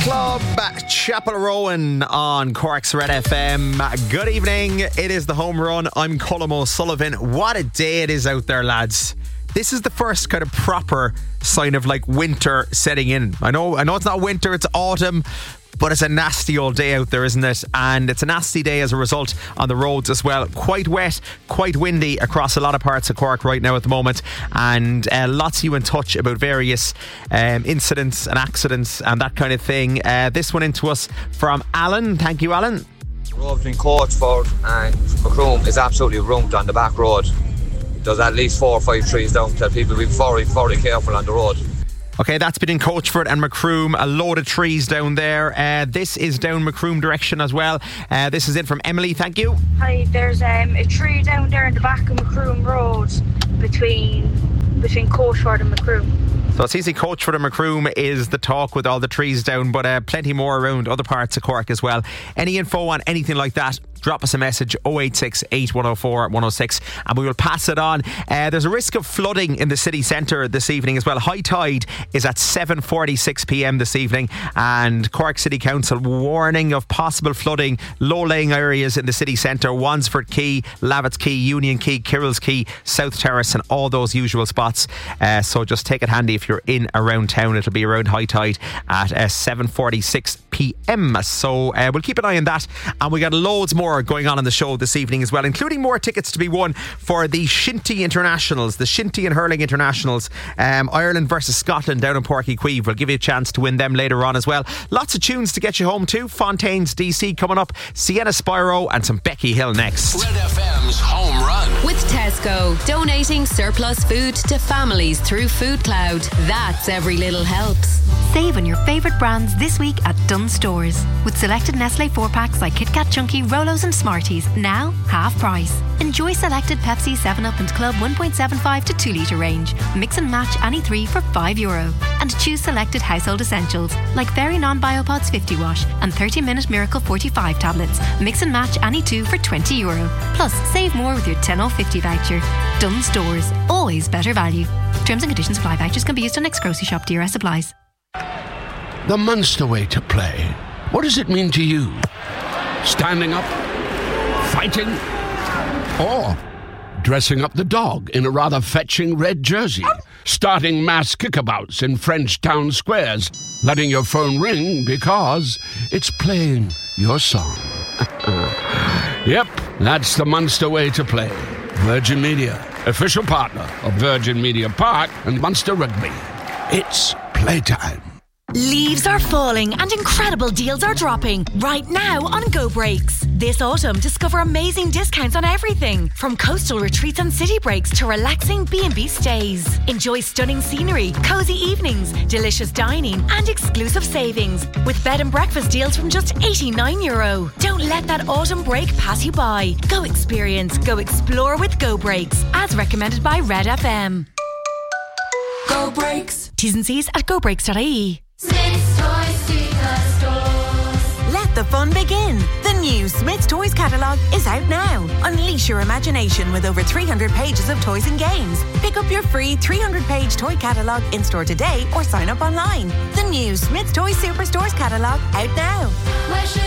Club, Chapel Rowan on Cork's Red FM. Good evening. It is the home run. I'm Colm O'Sullivan. What a day it is out there, lads. This is the first kind of proper sign of like winter setting in. I know it's not winter, it's autumn, but it's a nasty old day out there, isn't it? And it's a nasty day as a result on the roads as well. Quite wet, quite windy across a lot of parts of Cork right now at the moment. And lots of you in touch about various incidents and accidents and that kind of thing. This one into us from Alan. Thank you, Alan. The road between Coachford and Macroom is absolutely rumped on the back road. There's at least 4 or 5 trees down. Tell people to be very careful on the road. Okay, that's been in Coachford and Macroom. A load of trees down there. This is down Macroom direction as well. This is in from Emily. Thank you. Hi, there's a tree down there in the back of Macroom Road between Coachford and Macroom. So it's easy. Coachford and Macroom is the talk with all the trees down, but plenty more around other parts of Cork as well. Any info on anything like that, drop us a message 086 8104 106 and we will pass it on. There's a risk of flooding in the city centre this evening as well. High tide is at 7:46pm this evening, and Cork City Council warning of possible flooding, low-lying areas in the city centre: Wansford Quay, Lavitt's Quay, Union Quay, Kirrill's Quay, South Terrace and all those usual spots. So just take it handy if you're in around town. It'll be around high tide at 7:46pm. So we'll keep an eye on that, and we got loads more going on in the show this evening as well, including more tickets to be won for the Shinty Internationals, the Shinty and Hurling Internationals, Ireland versus Scotland down in Páirc Uí Chaoimh. We'll give you a chance to win them later on as well. Lots of tunes to get you home too. Fontaines DC coming up, Sienna Spyro and some Becky Hill next. Red FM's Home Run with Tesco, donating surplus food to families through Food Cloud. That's every little helps. Save on your favourite brands this week at Dunnes Stores. With selected Nestle 4-packs like Kit Kat Chunky, Rolos and Smarties, now half price. Enjoy selected Pepsi, 7up and Club 1.75 to 2 litre range. Mix and match any 3 for €5. And choose selected household essentials like Fairy Non-Biopods 50 wash and 30-minute Miracle 45 tablets. Mix and match any 2 for €20. Plus, save more with your 10/50 voucher. Dunnes Stores, always better value. Terms and conditions apply. Vouchers can be used on next grocery shop. DRS supplies. The Munster way to play. What does it mean to you? Standing up? Fighting? Or dressing up the dog in a rather fetching red jersey? Starting mass kickabouts in French town squares? Letting your phone ring because it's playing your song? Yep, that's the Munster way to play. Virgin Media, official partner of Virgin Media Park and Munster Rugby. It's playtime. Leaves are falling and incredible deals are dropping right now on Go Breaks. This autumn, discover amazing discounts on everything from coastal retreats and city breaks to relaxing B&B stays. Enjoy stunning scenery, cozy evenings, delicious dining and exclusive savings with bed and breakfast deals from just €89. Don't let that autumn break pass you by. Go experience, go explore with Go Breaks, as recommended by Red FM. Go Breaks. T's and C's at gobreaks.ie. Smith's Toys Superstores. Let the fun begin. The new Smith's Toys catalogue is out now. Unleash your imagination with over 300 pages of toys and games. Pick up your free 300-page toy catalogue in store today or sign up online. The new Smith's Toys Superstores catalogue out now.